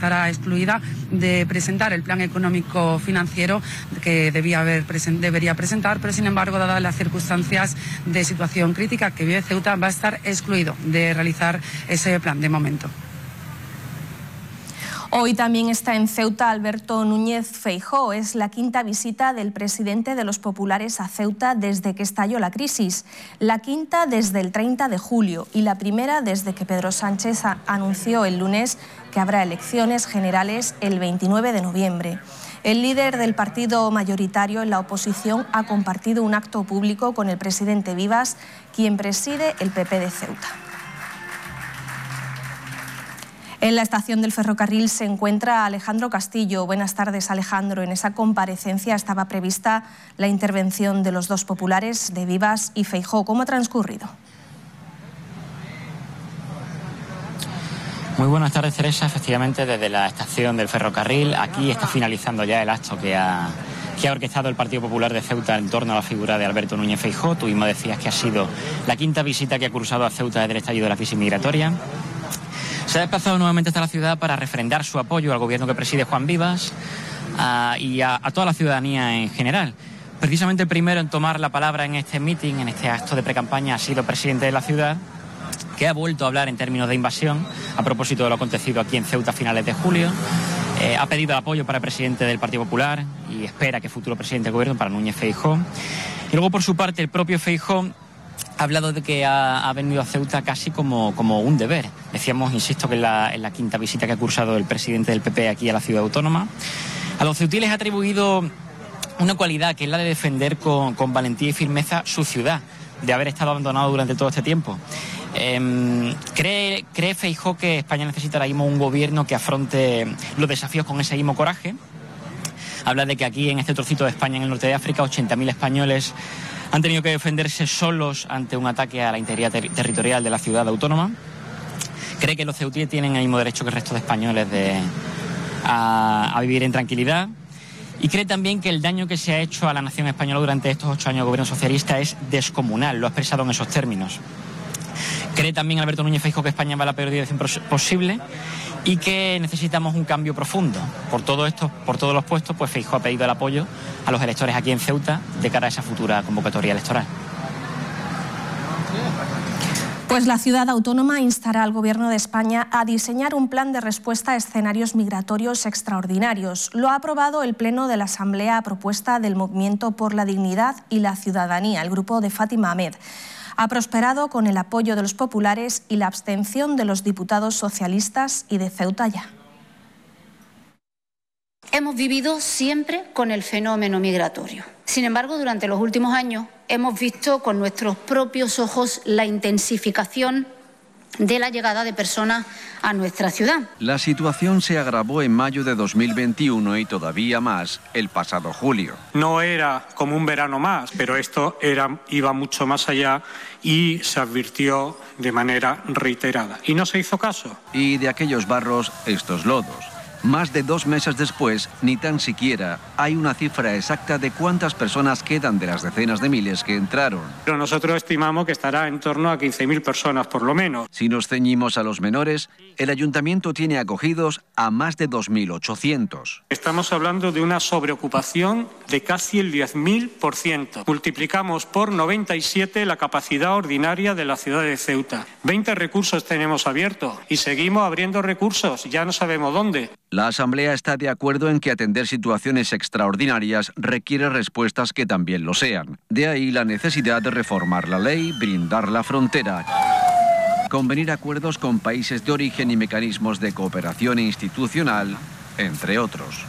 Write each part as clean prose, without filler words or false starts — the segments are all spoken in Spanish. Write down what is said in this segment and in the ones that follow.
estará excluida de presentar el plan económico financiero que debería presentar, pero sin embargo, dadas las circunstancias de situación crítica que vive Ceuta, va a estar excluido de realizar ese plan de momento. Hoy también está en Ceuta Alberto Núñez Feijóo. Es la quinta visita del presidente de los populares a Ceuta desde que estalló la crisis. La quinta desde el 30 de julio y la primera desde que Pedro Sánchez anunció el lunes que habrá elecciones generales el 29 de noviembre. El líder del partido mayoritario en la oposición ha compartido un acto público con el presidente Vivas, quien preside el PP de Ceuta. En la estación del ferrocarril se encuentra Alejandro Castillo. Buenas tardes, Alejandro. En esa comparecencia estaba prevista la intervención de los dos populares, de Vivas y Feijóo. ¿Cómo ha transcurrido? Muy buenas tardes, Teresa. Efectivamente, desde la estación del ferrocarril, aquí está finalizando ya el acto que ha orquestado el Partido Popular de Ceuta en torno a la figura de Alberto Núñez Feijóo. Tú mismo decías que ha sido la quinta visita que ha cursado a Ceuta desde el estallido de la crisis migratoria. Se ha desplazado nuevamente hasta la ciudad para refrendar su apoyo al gobierno que preside Juan Vivas y a toda la ciudadanía en general. Precisamente el primero en tomar la palabra en este meeting, en este acto de precampaña, ha sido el presidente de la ciudad, que ha vuelto a hablar en términos de invasión a propósito de lo acontecido aquí en Ceuta a finales de julio. Ha pedido el apoyo para el presidente del Partido Popular y espera que futuro presidente del gobierno, para Núñez Feijóo. Y luego, por su parte, el propio Feijóo ha hablado de que ha venido a Ceuta casi como un deber. Decíamos, insisto, que en la quinta visita que ha cursado el presidente del PP aquí a la ciudad autónoma. A los ceutiles ha atribuido una cualidad, que es la de defender con valentía y firmeza su ciudad, de haber estado abandonado durante todo este tiempo. ¿Cree Feijóo que España necesita ahora mismo un gobierno que afronte los desafíos con ese mismo coraje? Habla de que aquí, en este trocito de España, en el norte de África, 80.000 españoles han tenido que defenderse solos ante un ataque a la integridad territorial de la ciudad autónoma. Cree que los ceutíes tienen el mismo derecho que el resto de españoles a vivir en tranquilidad. Y cree también que el daño que se ha hecho a la nación española durante estos 8 años de gobierno socialista es descomunal. Lo ha expresado en esos términos. Cree también Alberto Núñez Feijóo que España va a la peor dirección posible y que necesitamos un cambio profundo. Por todo esto, por todos los puestos, pues Feijóo ha pedido el apoyo a los electores aquí en Ceuta de cara a esa futura convocatoria electoral. Pues la ciudad autónoma instará al Gobierno de España a diseñar un plan de respuesta a escenarios migratorios extraordinarios. Lo ha aprobado el Pleno de la Asamblea a propuesta del Movimiento por la Dignidad y la Ciudadanía, el grupo de Fátima Ahmed. Ha prosperado con el apoyo de los populares y la abstención de los diputados socialistas y de Ceuta Ya. Hemos vivido siempre con el fenómeno migratorio. Sin embargo, durante los últimos años hemos visto con nuestros propios ojos la intensificación de la llegada de personas a nuestra ciudad. La situación se agravó en mayo de 2021 y todavía más el pasado julio. No era como un verano más, pero esto iba mucho más allá y se advirtió de manera reiterada. Y no se hizo caso. Y de aquellos barros, estos lodos. Más de 2 meses después, ni tan siquiera hay una cifra exacta de cuántas personas quedan de las decenas de miles que entraron. Pero nosotros estimamos que estará en torno a 15.000 personas por lo menos. Si nos ceñimos a los menores, el ayuntamiento tiene acogidos a más de 2.800. Estamos hablando de una sobreocupación de casi el 10.000%. Multiplicamos por 97 la capacidad ordinaria de la ciudad de Ceuta. 20 recursos tenemos abiertos y seguimos abriendo recursos, ya no sabemos dónde. La Asamblea está de acuerdo en que atender situaciones extraordinarias requiere respuestas que también lo sean. De ahí la necesidad de reformar la ley, blindar la frontera, convenir acuerdos con países de origen y mecanismos de cooperación institucional, entre otros.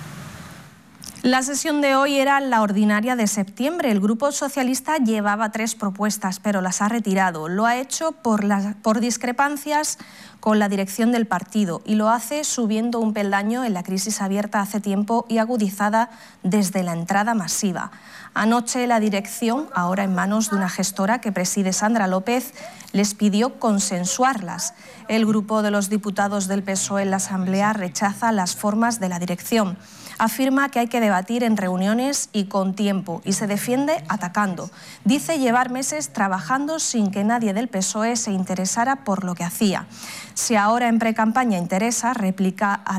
La sesión de hoy era la ordinaria de septiembre. El Grupo Socialista llevaba 3 propuestas, pero las ha retirado. Lo ha hecho por discrepancias con la dirección del partido y lo hace subiendo un peldaño en la crisis abierta hace tiempo y agudizada desde la entrada masiva. Anoche la dirección, ahora en manos de una gestora que preside Sandra López, les pidió consensuarlas. El grupo de los diputados del PSOE en la Asamblea rechaza las formas de la dirección. Afirma que hay que debatir en reuniones y con tiempo y se defiende atacando. Dice llevar meses trabajando sin que nadie del PSOE se interesara por lo que hacía. Si ahora en precampaña interesa, replica a